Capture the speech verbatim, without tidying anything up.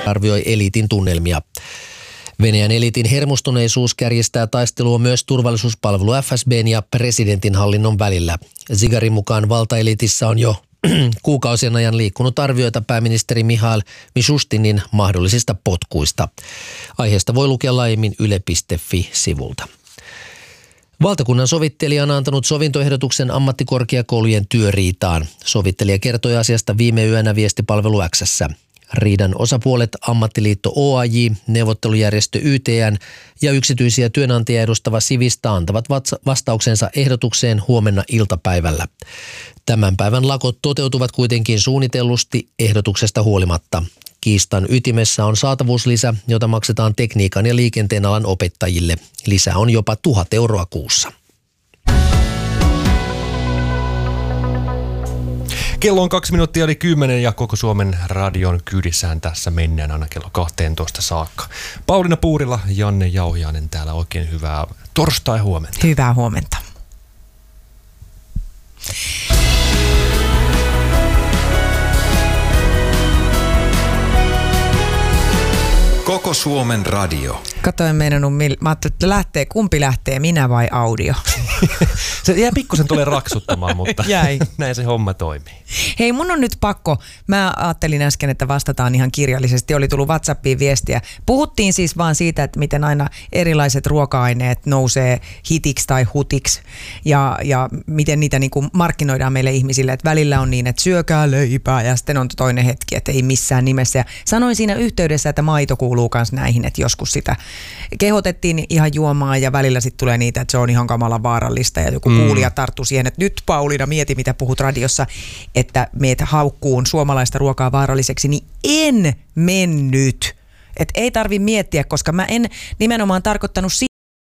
arvioi eliitin tunnelmia. Venäjän eliitin hermostuneisuus kärjistää taistelua myös turvallisuuspalvelu F S B:n ja presidentin hallinnon välillä. Zygarin mukaan valtaeliitissä on jo kuukausien ajan liikkunut arvioita pääministeri Mihail Mishustinin mahdollisista potkuista. Aiheesta voi lukea laajemmin yle piste fi-sivulta. Valtakunnan sovittelija on antanut sovintoehdotuksen ammattikorkeakoulujen työriitaan. Sovittelija kertoi asiasta viime yönä viestipalvelu X:ssä. Riidan osapuolet ammattiliitto O A J, neuvottelujärjestö Y T N ja yksityisiä työnantajia edustava Sivista antavat vastauksensa ehdotukseen huomenna iltapäivällä. Tämän päivän lakot toteutuvat kuitenkin suunnitellusti ehdotuksesta huolimatta. Kiistan ytimessä on saatavuuslisä, jota maksetaan tekniikan ja liikenteen alan opettajille. Lisä on jopa tuhat euroa kuussa. Kello on kaksi minuuttia eli kymmenen ja koko Suomen radion kyydissään tässä mennään aina kello kahteentoista saakka. Pauliina Puurila, Janne Jauhiainen täällä, oikein hyvää torstai-huomenta. Hyvää huomenta. Koko Suomen radio. Katoin meinannut, mä ajattelin, että lähtee, kumpi lähtee, minä vai audio? Se jää pikkusen tulee raksuttamaan, mutta jäi. Näin se homma toimii. Hei, mun on nyt pakko. Mä ajattelin äsken, että vastataan ihan kirjallisesti. Oli tullut WhatsAppiin viestiä. Puhuttiin siis vaan siitä, että miten aina erilaiset ruoka-aineet nousee hitiksi tai hutiksi. Ja, ja miten niitä niin kuin markkinoidaan meille ihmisille. Että välillä on niin, että syökää leipää ja sitten on toinen hetki, että ei missään nimessä. Ja sanoin siinä yhteydessä, että maito kuuluu myös näihin, että joskus sitä kehotettiin ihan juomaan ja välillä sitten tulee niitä, että se on ihan kamalan vaarallista ja joku mm. kuulija tarttuu siihen, että nyt Pauliina mieti, mitä puhut radiossa, että meitä haukkuun suomalaista ruokaa vaaralliseksi, niin en mennyt. Että ei tarvi miettiä, koska mä en nimenomaan tarkoittanut